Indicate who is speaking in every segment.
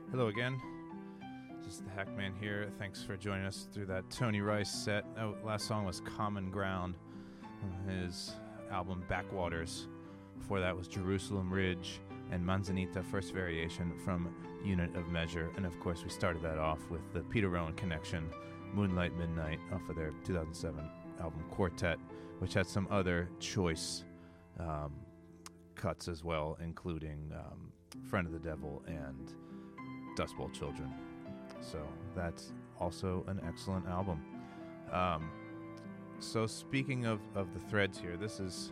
Speaker 1: Hello again. This is the Hackman here. Thanks for joining us through that Tony Rice set. Last song was Common Ground from his album Backwaters. Before that was Jerusalem Ridge and Manzanita, first variation from Unit of Measure. And of course we started that off with the Peter Rowan Connection, Moonlight Midnight, off of their 2007 album Quartet, which had some other choice cuts as well, including Friend of the Devil and Dust Bowl Children. So that's also an excellent album. So speaking of the threads here, this is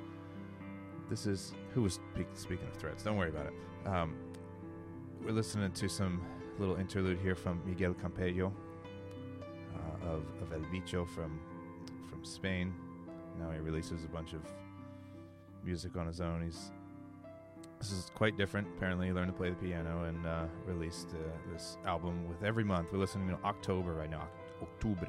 Speaker 1: who was speaking of threads. Don't worry about it. We're listening to some little interlude here from Miguel Campello of El Bicho from Spain. Now he releases a bunch of music on his own. This is quite different. Apparently he learned to play the piano and released this album with every month. We're listening to October right now. Octubre.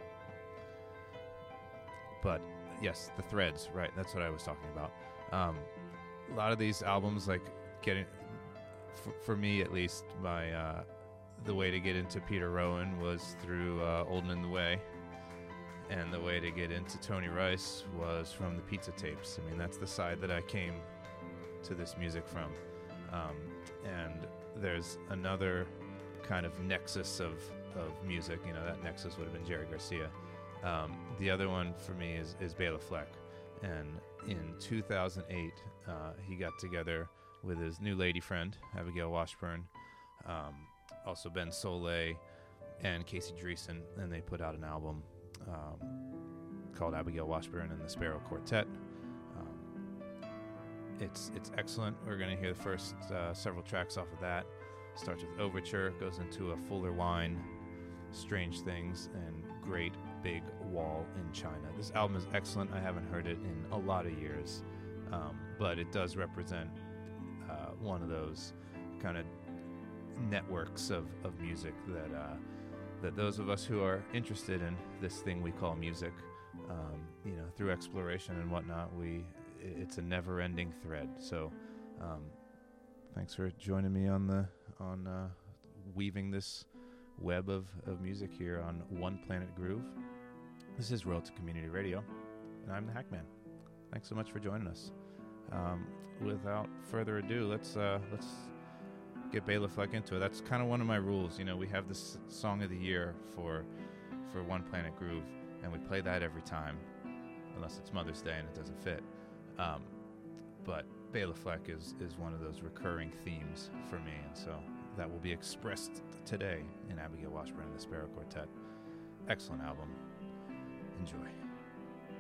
Speaker 1: But yes, the threads, right? That's what I was talking about. A lot of these albums, like getting, for me at least, the way to get into Peter Rowan was through Olden in the Way. And the way to get into Tony Rice was from the Pizza Tapes. I mean, that's the side that I came to this music from. And there's another kind of nexus of music. You know, that nexus would have been Jerry Garcia. The other one for me is Bela Fleck. And in 2008, he got together with his new lady friend, Abigail Washburn, also Ben Soleil, and Casey Dreesen, and they put out an album called Abigail Washburn and the Sparrow Quartet. It's excellent. We're going to hear the first several tracks off of that. Starts with Overture, goes into a Fuller Wine, Strange Things, and Great Big Wall in China. This album is excellent. I haven't heard it in a lot of years, but it does represent one of those kind of networks of music that those of us who are interested in this thing we call music, through exploration and whatnot, it's a never-ending thread. So, thanks for joining me on weaving this web of music here on One Planet Groove. This is Royalty Community Radio, and I'm the Hackman. Thanks so much for joining us. Without further ado, let's get Bela Fleck into it. That's kind of one of my rules. You know, we have this song of the year for One Planet Groove, and we play that every time, unless it's Mother's Day and it doesn't fit. But Bela Fleck is one of those recurring themes for me, and so that will be expressed today in Abigail Washburn and the Sparrow Quartet. Excellent album. Enjoy.